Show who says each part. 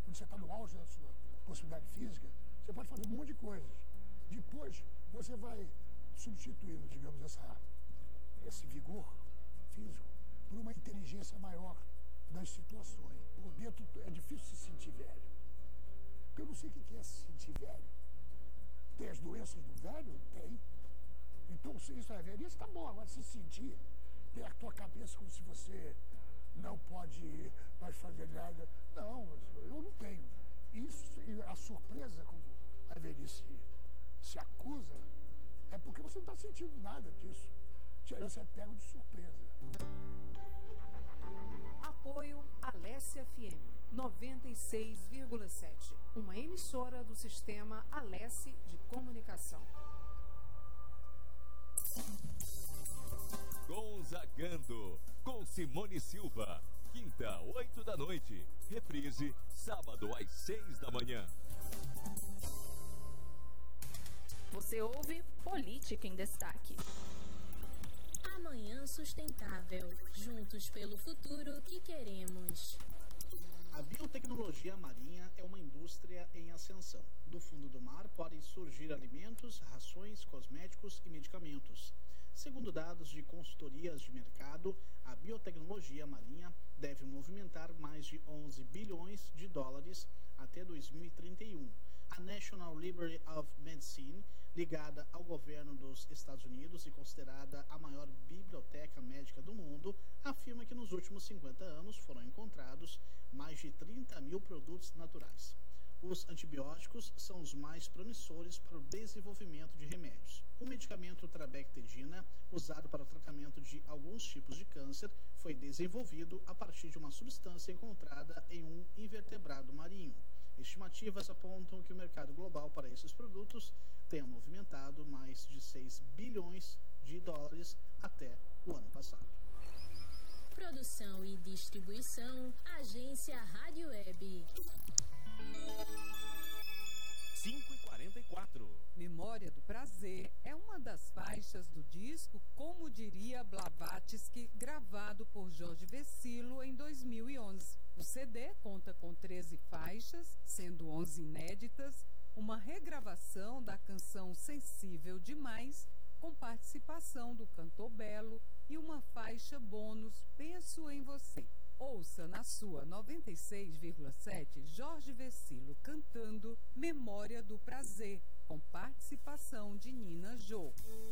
Speaker 1: quando você está no auge da sua possibilidade física, você pode fazer um monte de coisas. Depois, você vai substituindo, digamos, esse vigor físico por uma inteligência maior das situações. Por dentro é difícil se sentir velho. Porque eu não sei o que é se sentir velho. Tem as doenças do velho? Tem. Então, se isso é velhice, tá bom. Agora, se sentir, ter a tua cabeça como se você não pode mais fazer nada. Não, eu não tenho. Isso, e a surpresa, como a velhice se acusa, é porque você não está sentindo nada disso. Você é pego de surpresa.
Speaker 2: Apoio Alesse FM 96,7, uma emissora do sistema Alesse de comunicação.
Speaker 3: Gonzagando, com Simone Silva, quinta, 8 da noite, reprise, sábado às 6 da manhã.
Speaker 4: Você ouve Política em Destaque.
Speaker 5: Amanhã Sustentável, juntos pelo futuro que queremos.
Speaker 6: A biotecnologia marinha é uma indústria em ascensão. Do fundo do mar podem surgir alimentos, rações, cosméticos e medicamentos. Segundo dados de consultorias de mercado, a biotecnologia marinha deve movimentar mais de 11 bilhões de dólares até 2031. A National Library of Medicine, ligada ao governo dos Estados Unidos e considerada a maior biblioteca médica do mundo, afirma que nos últimos 50 anos foram encontrados mais de 30 mil produtos naturais. Os antibióticos são os mais promissores para o desenvolvimento de remédios. O medicamento trabectedina, usado para o tratamento de alguns tipos de câncer, foi desenvolvido a partir de uma substância encontrada em um invertebrado marinho. Estimativas apontam que o mercado global para esses produtos tenha movimentado mais de 6 bilhões de dólares até o ano passado.
Speaker 5: Produção e distribuição, Agência Rádio Web.
Speaker 3: 5h44.
Speaker 2: Memória do Prazer é uma das faixas do disco Como Diria Blavatsky, gravado por Jorge Vecilo em 2011. O CD conta com 13 faixas, sendo 11 inéditas, uma regravação da canção Sensível Demais, com participação do cantor Belo, e uma faixa bônus Penso em Você. Ouça na sua 96,7 Jorge Vecilo cantando Memória do Prazer, com participação de Nina Jô.